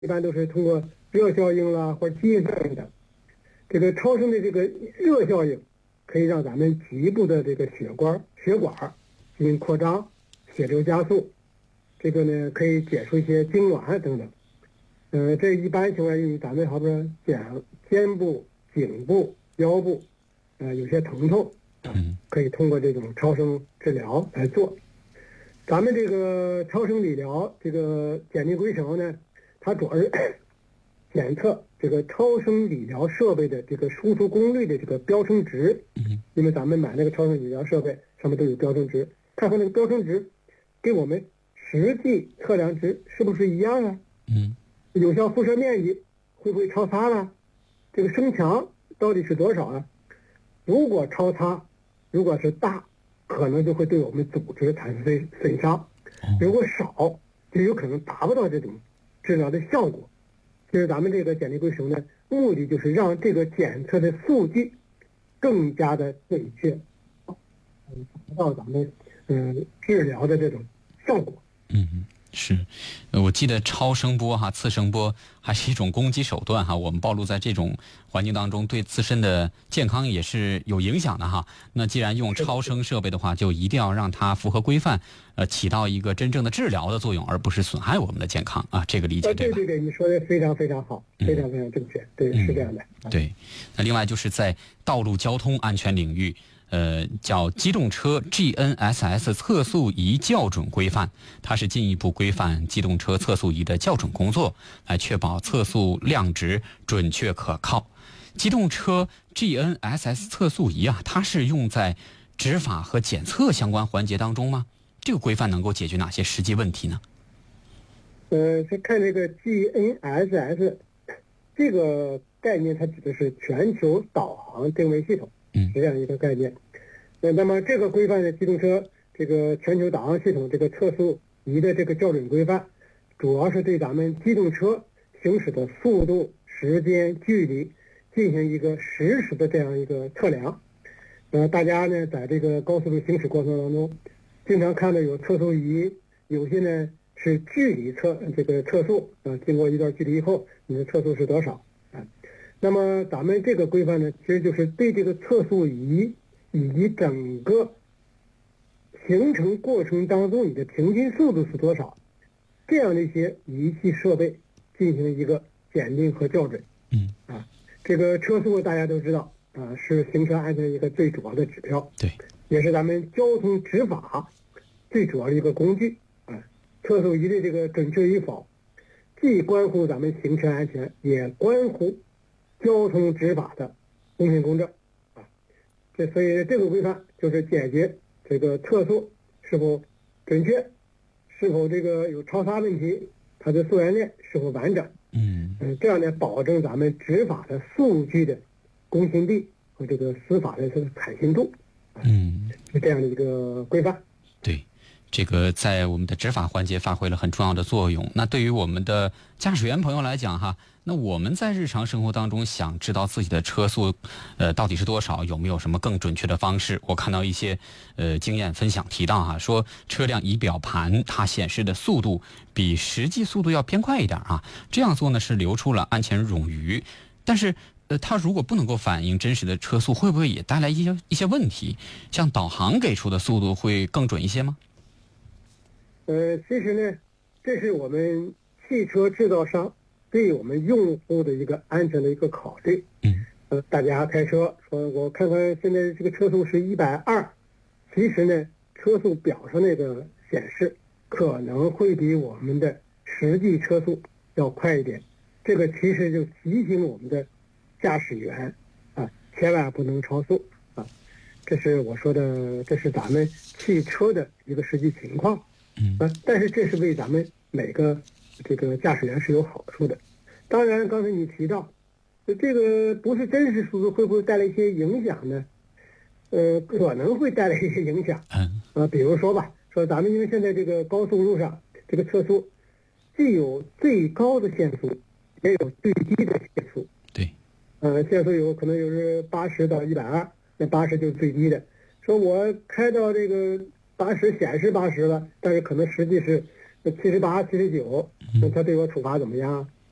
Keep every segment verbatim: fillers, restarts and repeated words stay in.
一般都是通过热效应啦或者机械效应的。这个超声的这个热效应可以让咱们局部的这个血管血管进行扩张，血流加速，这个呢可以解除一些痉挛等等。呃，这一般情况用于咱们好比说肩肩部、颈部、腰部，呃有些疼痛， 嗯， 可以通过这种超声治疗来做。咱们这个超声理疗这个检定规程呢，它主要是检测这个超声理疗设备的这个输出功率的这个标称值。 嗯， 因为咱们买那个超声理疗设备上面都有标称值，看看那个标称值跟我们实际测量值是不是一样啊？ 嗯， 有效辐射面积会不会超差了？这个声强到底是多少啊？如果超差，如果是大，可能就会对我们组织产生损伤；如果少，就有可能达不到这种治疗的效果。就是咱们这个检定规程呢，目的就是让这个检测的数据更加的准确，达到咱们嗯治疗的这种效果。 嗯，是，呃，我记得超声波哈、次声波还是一种攻击手段哈，我们暴露在这种环境当中，对自身的健康也是有影响的哈。那既然用超声设备的话，就一定要让它符合规范，呃，起到一个真正的治疗的作用，而不是损害我们的健康啊。这个理解对吧？ 对对对，你说的非常非常好，非常非常正确，对， 嗯、 是这样的。 对，那另外就是在道路交通安全领域。呃，叫机动车 G N S S 测速仪校准规范，它是进一步规范机动车测速仪的校准工作，来确保测速量值准确可靠。机动车 G N S S 测速仪啊，它是用在执法和检测相关环节当中吗？这个规范能够解决哪些实际问题呢？ 呃，是看这个 G N S S 这个概念，它指的是全球导航定位系统。 嗯， 这样一个概念。那那么这个规范的机动车这个全球导航系统这个测速仪的这个校准规范，主要是对咱们机动车行驶的速度、时间、距离进行一个实时的这样一个测量。呃，大家呢在这个高速路行驶过程当中，经常看到有测速仪，有些呢是距离测这个测速啊、呃，经过一段距离以后，你的测速是多少？那么咱们这个规范呢，其实就是对这个测速仪以及整个行程过程当中你的平均速度是多少，这样的一些仪器设备进行一个检定和校准。 嗯， 啊，这个车速大家都知道啊，是行车安全一个最主要的指标， 对， 也是咱们交通执法最主要的一个工具啊。测速仪的这个准确与否，既关乎咱们行车安全，也关乎交通执法的公平公正啊，这所以这个规范就是解决这个测速是否准确，是否这个有超差问题，它的溯源链是否完整， 嗯嗯，这样呢保证咱们执法的数据的公信力和这个司法的这个可信度， 嗯， 是这样的一个规范。 对。这个在我们的执法环节发挥了很重要的作用。那对于我们的驾驶员朋友来讲哈，那我们在日常生活当中想知道自己的车速，呃，到底是多少，有没有什么更准确的方式？我看到一些呃经验分享提到哈，说车辆仪表盘它显示的速度比实际速度要偏快一点啊，这样做呢是留出了安全冗余，但是。呃，它如果不能够反映真实的车速，会不会也带来一些一些问题？像导航给出的速度会更准一些吗？ 呃，其实呢，这是我们汽车制造商对我们用户的一个安全的一个考虑。 嗯。 呃，大家开车说，我看看现在这个车速是一百二，其实呢，车速表上那个显示可能会比我们的实际车速要快一点。这个其实就提醒我们的驾驶员啊，千万不能超速啊。这是我说的，这是咱们汽车的一个实际情况。 嗯， 啊，但是这是为咱们每个这个驾驶员是有好处的。当然，刚才你提到，这个不是真实速度会不会带来一些影响呢？呃，可能会带来一些影响。 嗯， 啊，比如说吧，说咱们因为现在这个高速路上这个测速，既有最高的限速，也有最低的限速。 对。 呃，限速有可能有是八十到一百二，那八十就是最低的。说我开到这个八十显示八十了，但是可能实际是七十八、七十九，那他对我处罚怎么样？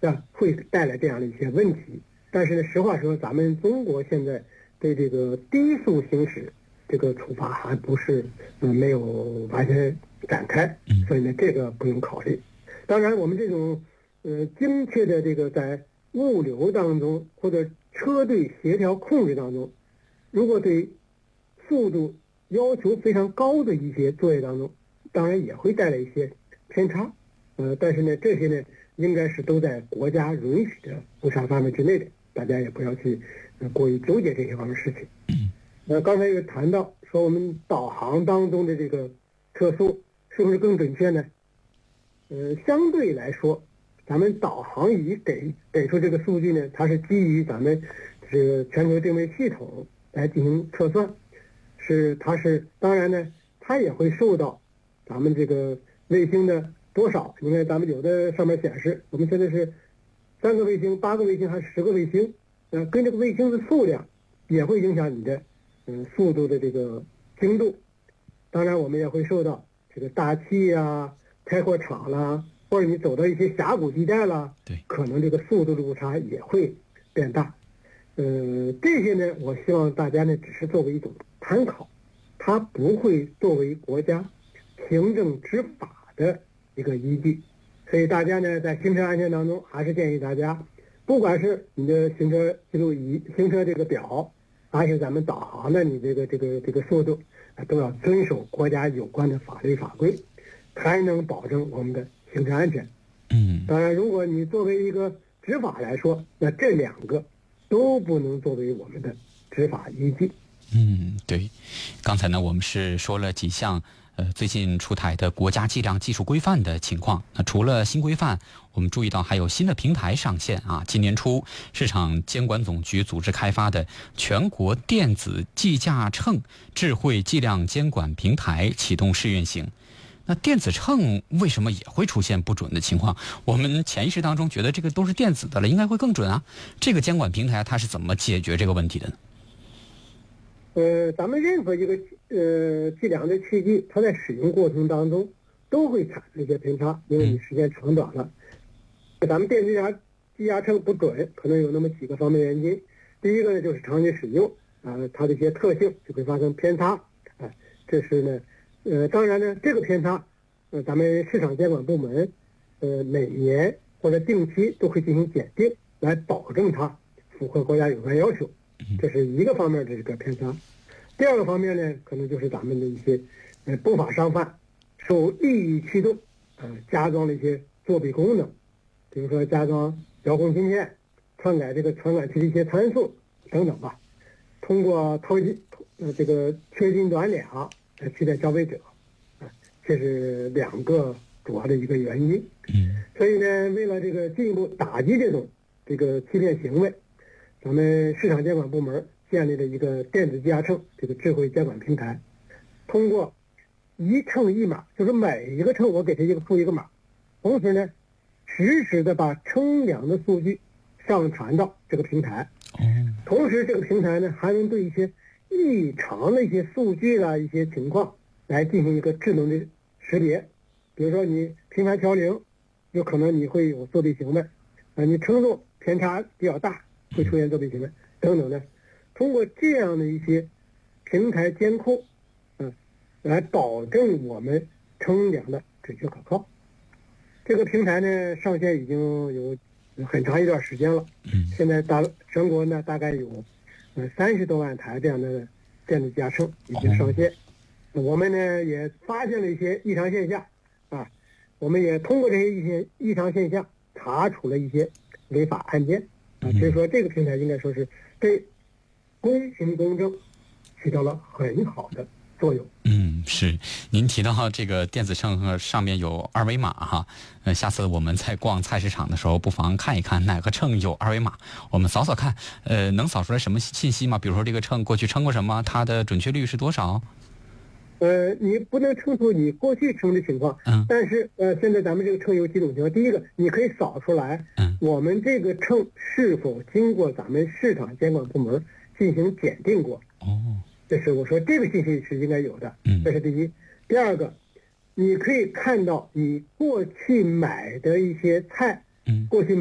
啊，会带来这样的一些问题。但是呢，实话说，咱们中国现在对这个低速行驶这个处罚还不是嗯没有完全展开，所以呢，这个不用考虑。当然，我们这种呃精确的这个在物流当中或者车队协调控制当中，如果对速度要求非常高的一些作业当中，当然也会带来一些偏差，呃，但是呢，这些呢，应该是都在国家允许的误差范围之内的，大家也不要去、呃、过于纠结这些方面事情。呃，刚才又谈到说我们导航当中的这个测速是不是更准确呢？呃，相对来说，咱们导航仪给给出这个数据呢，它是基于咱们这个全球定位系统来进行测算，是它是当然呢，它也会受到咱们这个卫星的多少。你看咱们有的上面显示，我们现在是三个卫星、八个卫星还是十个卫星，呃，跟这个卫星的数量也会影响你的嗯速度的这个精度。当然，我们也会受到这个大气呀、开阔场啦，或者你走到一些峡谷地带啦， 对， 可能这个速度的误差也会变大。呃，这些呢，我希望大家呢只是作为一种参考，它不会作为国家行政执法的一个依据。所以大家呢在行车安全当中，还是建议大家，不管是你的行车记录仪、行车这个表，还是咱们导航的你这个这个这个速度，都要遵守国家有关的法律法规，才能保证我们的行车安全。 嗯， 当然，如果你作为一个执法来说，那这两个都不能作为我们的执法依据。 嗯，对。刚才呢，我们是说了几项呃最近出台的国家计量技术规范的情况。那除了新规范，我们注意到还有新的平台上线啊。今年初，市场监管总局组织开发的全国电子计价秤智慧计量监管平台启动试运行。那电子秤为什么也会出现不准的情况？我们潜意识当中觉得这个都是电子的了，应该会更准啊。这个监管平台它是怎么解决这个问题的呢？ 呃，咱们任何一个呃计量的器具，它在使用过程当中都会产生一些偏差，因为你时间长短了。咱们电子计价计价秤不准，可能有那么几个方面原因。第一个呢，就是长期使用啊、呃，它的一些特性就会发生偏差，啊、呃，这是呢。呃，当然呢，这个偏差，呃，咱们市场监管部门，呃，每年或者定期都会进行检定，来保证它符合国家有关要求，这是一个方面的这个偏差。第二个方面呢，可能就是咱们的一些呃不法商贩受利益驱动，呃，加装了一些作弊功能，比如说加装遥控芯片、篡改这个传感器的一些参数等等吧，通过偷金呃这个缺斤短两。取代消费者，啊，这是两个主要的一个原因。 嗯， 所以呢，为了这个进一步打击这种这个欺骗行为，咱们市场监管部门建立了一个电子计价秤这个智慧监管平台，通过一秤一码，就是每一个秤我给它一个付一个码，同时呢，实时的把称量的数据上传到这个平台。同时这个平台呢还能对一些异常的一些数据啦、一些情况来进行一个智能的识别，比如说你频繁调零，有可能你会有作弊行为，啊，你称重偏差比较大，会出现作弊行为等等的。通过这样的一些平台监控，嗯，来保证我们称量的准确可靠。这个平台呢上线已经有很长一段时间了，现在大全国呢大概有呃三十多万台这样的电子计价秤已经上线，我们呢也发现了一些异常现象啊，我们也通过这些一些异常现象查处了一些违法案件啊，所以说这个平台应该说是对公平公正起到了很好的作用。 嗯，是。您提到这个电子秤上面有二维码哈，呃，下次我们在逛菜市场的时候，不妨看一看哪个秤有二维码，我们扫扫看，呃，能扫出来什么信息吗？比如说这个秤过去称过什么，它的准确率是多少？ 呃，你不能称出你过去称的情况， 嗯， 但是呃，现在咱们这个秤有几种情况，第一个，你可以扫出来， 嗯， 我们这个秤是否经过咱们市场监管部门进行检定过。 哦。 这是我说这个信息是应该有的， 嗯， 这是第一。第二个，你可以看到你过去买的一些菜， 嗯， 过去